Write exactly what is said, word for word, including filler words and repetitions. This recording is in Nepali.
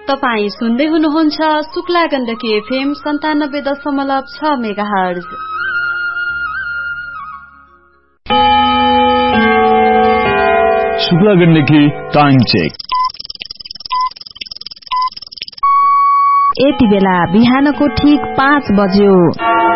तपाई सुन्दै हुनुहुन्छ शुक्ला गण्डकी एफएम सन्तानब्बे दशमलव छ megahertz. Shukla Gandaki time check. यति बेला बिहानको ठीक पाँच बज्यो।